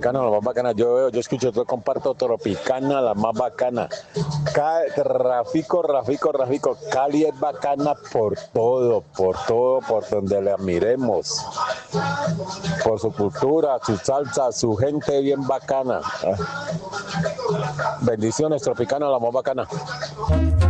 Tropicana, la más bacana. Yo escucho, yo comparto Tropicana, la más bacana. Rafico. Cali es bacana por donde la miremos. Por su cultura, su salsa, su gente bien bacana. Bendiciones, Tropicana, la más bacana.